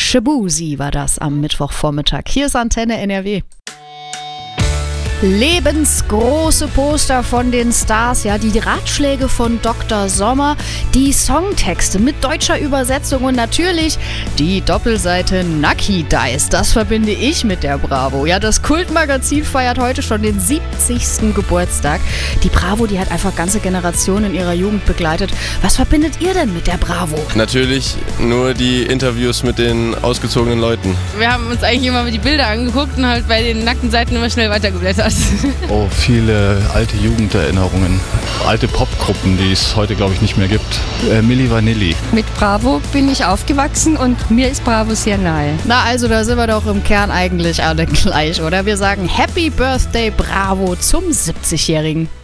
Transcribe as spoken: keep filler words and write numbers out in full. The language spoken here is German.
Shabuzi war das am Mittwochvormittag. Hier ist Antenne N R W. Lebensgroße Poster von den Stars, ja, die Ratschläge von Doktor Sommer, die Songtexte mit deutscher Übersetzung und natürlich die Doppelseite Nucky Dice. Das verbinde ich mit der Bravo. Ja, das Kultmagazin feiert heute schon den siebzigsten Geburtstag. Die Bravo, die hat einfach ganze Generationen in ihrer Jugend begleitet. Was verbindet ihr denn mit der Bravo? Natürlich nur die Interviews mit den ausgezogenen Leuten. Wir haben uns eigentlich immer die Bilder angeguckt und halt bei den nackten Seiten immer schnell weitergeblättert. Oh, viele alte Jugenderinnerungen. Alte Popgruppen, die es heute, glaube ich, nicht mehr gibt. Äh, Milli Vanilli. Mit Bravo bin ich aufgewachsen und mir ist Bravo sehr nahe. Na, also da sind wir doch im Kern eigentlich alle gleich, oder? Wir sagen Happy Birthday Bravo zum siebzigjährigen.